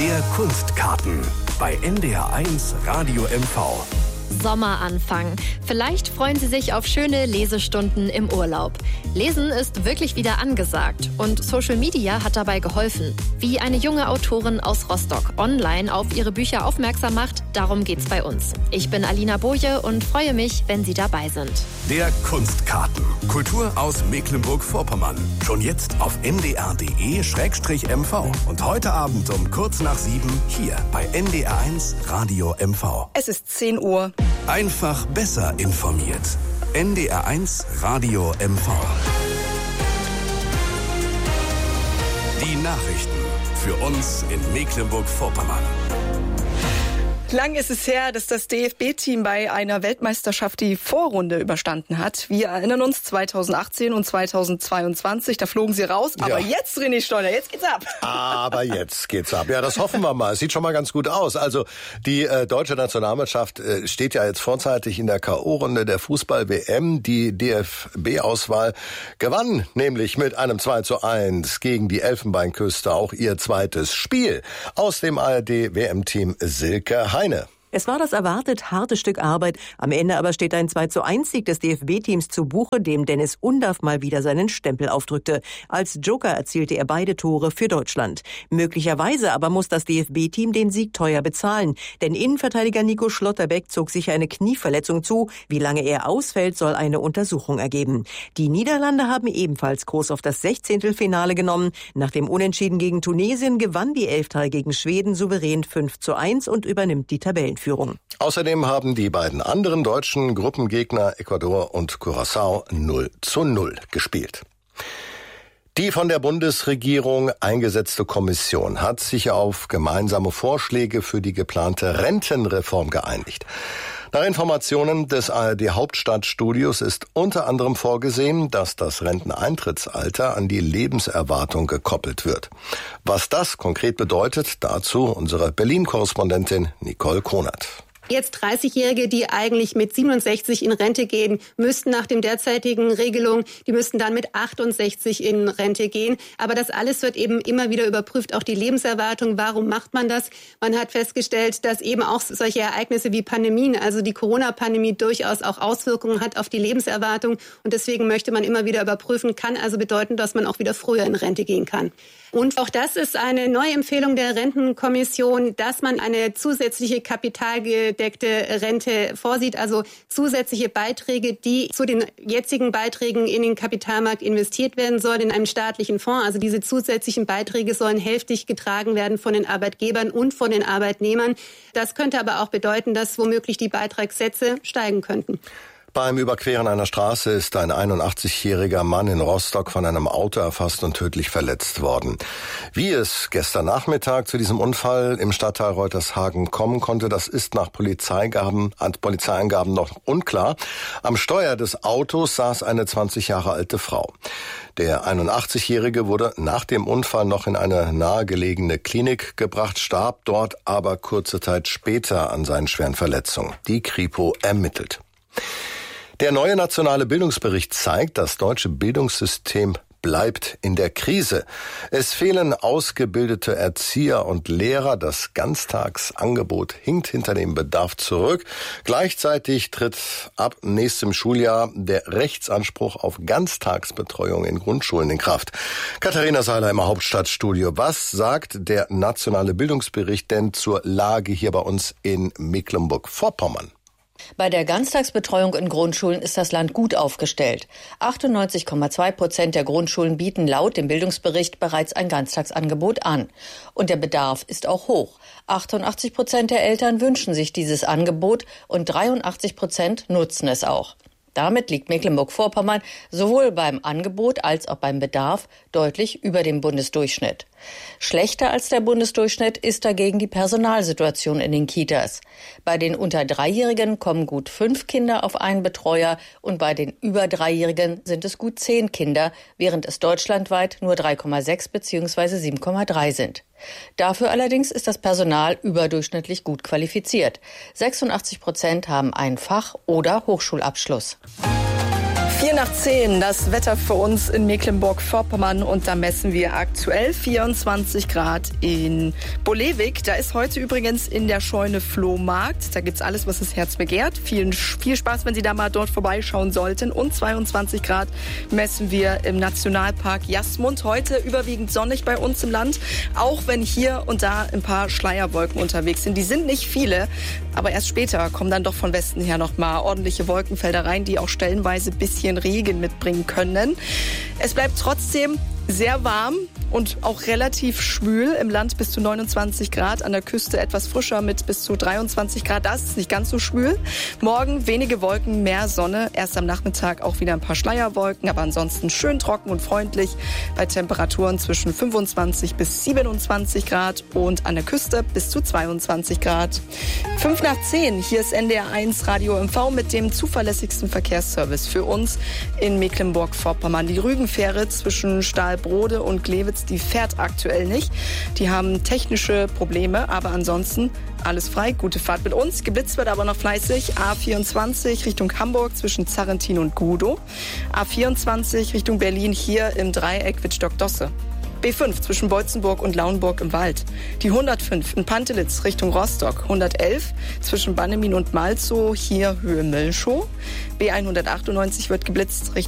Der Kunstkarten bei NDR1 Radio MV. Sommeranfang. Vielleicht freuen Sie sich auf schöne Lesestunden im Urlaub. Lesen ist wirklich wieder angesagt und Social Media hat dabei geholfen. Wie eine junge Autorin aus Rostock online auf ihre Bücher aufmerksam macht, darum geht's bei uns. Ich bin Alina Boje und freue mich, wenn Sie dabei sind. Der Kunstkarten. Kultur aus Mecklenburg-Vorpommern. Schon jetzt auf ndr.de/mv. Und heute Abend um kurz nach 7 hier bei NDR1 Radio MV. Es ist 10 Uhr. Einfach besser informiert. NDR1 Radio MV. Die Nachrichten für uns in Mecklenburg-Vorpommern. Lang ist es her, dass das DFB-Team bei einer Weltmeisterschaft die Vorrunde überstanden hat. Wir erinnern uns 2018 und 2022, da flogen sie raus. Aber jetzt, René Steuner, jetzt geht's ab. Aber jetzt geht's ab. Ja, das hoffen wir mal. Es sieht schon mal ganz gut aus. Also die deutsche Nationalmannschaft steht ja jetzt vorzeitig in der K.O.-Runde der Fußball-WM. Die DFB-Auswahl gewann nämlich mit einem 2:1 gegen die Elfenbeinküste auch ihr zweites Spiel. Aus dem ARD-WM-Team Silke Heine. Es war das erwartet harte Stück Arbeit. Am Ende aber steht ein 2:1-Sieg des DFB-Teams zu Buche, dem Dennis Undaff mal wieder seinen Stempel aufdrückte. Als Joker erzielte er beide Tore für Deutschland. Möglicherweise aber muss das DFB-Team den Sieg teuer bezahlen. Denn Innenverteidiger Nico Schlotterbeck zog sich eine Knieverletzung zu. Wie lange er ausfällt, soll eine Untersuchung ergeben. Die Niederlande haben ebenfalls Kurs auf das 16. genommen. Nach dem Unentschieden gegen Tunesien gewann die Elftal gegen Schweden souverän 5:1 und übernimmt die Tabellenführung. Außerdem haben die beiden anderen deutschen Gruppengegner Ecuador und Curaçao 0:0 gespielt. Die von der Bundesregierung eingesetzte Kommission hat sich auf gemeinsame Vorschläge für die geplante Rentenreform geeinigt. Nach Informationen des ARD-Hauptstadtstudios ist unter anderem vorgesehen, dass das Renteneintrittsalter an die Lebenserwartung gekoppelt wird. Was das konkret bedeutet, dazu unsere Berlin-Korrespondentin Nicole Konert. Jetzt 30-Jährige, die eigentlich mit 67 in Rente gehen, müssten nach dem derzeitigen Regelung, die müssten dann mit 68 in Rente gehen. Aber das alles wird eben immer wieder überprüft, auch die Lebenserwartung. Warum macht man das? Man hat festgestellt, dass eben auch solche Ereignisse wie Pandemien, also die Corona-Pandemie durchaus auch Auswirkungen hat auf die Lebenserwartung. Und deswegen möchte man immer wieder überprüfen, kann also bedeuten, dass man auch wieder früher in Rente gehen kann. Und auch das ist eine neue Empfehlung der Rentenkommission, dass man eine zusätzliche kapitalgedeckte Rente vorsieht, also zusätzliche Beiträge, die zu den jetzigen Beiträgen in den Kapitalmarkt investiert werden sollen, in einem staatlichen Fonds. Also diese zusätzlichen Beiträge sollen hälftig getragen werden von den Arbeitgebern und von den Arbeitnehmern. Das könnte aber auch bedeuten, dass womöglich die Beitragssätze steigen könnten. Beim Überqueren einer Straße ist ein 81-jähriger Mann in Rostock von einem Auto erfasst und tödlich verletzt worden. Wie es gestern Nachmittag zu diesem Unfall im Stadtteil Reutershagen kommen konnte, das ist nach Polizeiangaben noch unklar. Am Steuer des Autos saß eine 20 Jahre alte Frau. Der 81-Jährige wurde nach dem Unfall noch in eine nahegelegene Klinik gebracht, starb dort aber kurze Zeit später an seinen schweren Verletzungen. Die Kripo ermittelt. Der neue nationale Bildungsbericht zeigt, das deutsche Bildungssystem bleibt in der Krise. Es fehlen ausgebildete Erzieher und Lehrer. Das Ganztagsangebot hinkt hinter dem Bedarf zurück. Gleichzeitig tritt ab nächstem Schuljahr der Rechtsanspruch auf Ganztagsbetreuung in Grundschulen in Kraft. Katharina Seiler im Hauptstadtstudio. Was sagt der nationale Bildungsbericht denn zur Lage hier bei uns in Mecklenburg-Vorpommern? Bei der Ganztagsbetreuung in Grundschulen ist das Land gut aufgestellt. 98,2% der Grundschulen bieten laut dem Bildungsbericht bereits ein Ganztagsangebot an. Und der Bedarf ist auch hoch. 88% der Eltern wünschen sich dieses Angebot und 83% nutzen es auch. Damit liegt Mecklenburg-Vorpommern sowohl beim Angebot als auch beim Bedarf deutlich über dem Bundesdurchschnitt. Schlechter als der Bundesdurchschnitt ist dagegen die Personalsituation in den Kitas. Bei den unter 3-Jährigen kommen gut 5 Kinder auf einen Betreuer und bei den über 3-Jährigen sind es gut 10 Kinder, während es deutschlandweit nur 3,6 bzw. 7,3 sind. Dafür allerdings ist das Personal überdurchschnittlich gut qualifiziert. 86% haben einen Fach- oder Hochschulabschluss. 10:04, das Wetter für uns in Mecklenburg-Vorpommern und da messen wir aktuell 24 Grad in Bolewik. Da ist heute übrigens in der Scheune Flohmarkt. Da gibt's alles, was das Herz begehrt. Viel Spaß, wenn Sie da mal dort vorbeischauen sollten. Und 22 Grad messen wir im Nationalpark Jasmund. Heute überwiegend sonnig bei uns im Land, auch wenn hier und da ein paar Schleierwolken unterwegs sind. Die sind nicht viele, aber erst später kommen dann doch von Westen her noch mal ordentliche Wolkenfelder rein, die auch stellenweise ein bisschen Regen mitbringen können. Es bleibt trotzdem sehr warm und auch relativ schwül. Im Land bis zu 29 Grad, an der Küste etwas frischer mit bis zu 23 Grad. Das ist nicht ganz so schwül. Morgen wenige Wolken, mehr Sonne. Erst am Nachmittag auch wieder ein paar Schleierwolken, aber ansonsten schön trocken und freundlich bei Temperaturen zwischen 25 bis 27 Grad und an der Küste bis zu 22 Grad. 9:05, hier ist NDR 1 Radio MV mit dem zuverlässigsten Verkehrsservice für uns in Mecklenburg-Vorpommern. Die Rügenfähre zwischen Stahlbrode und Glewitz, die fährt aktuell nicht. Die haben technische Probleme, aber ansonsten alles frei. Gute Fahrt mit uns. Geblitzt wird aber noch fleißig. A24 Richtung Hamburg zwischen Zarrentin und Gudow. A24 Richtung Berlin hier im Dreieck Wittstock-Dosse. B5 zwischen Beutzenburg und Lauenburg im Wald. Die 105 in Pantelitz Richtung Rostock. 111 zwischen Bannemin und Malzow, hier Höhe Milchow. B198 wird geblitzt Richtung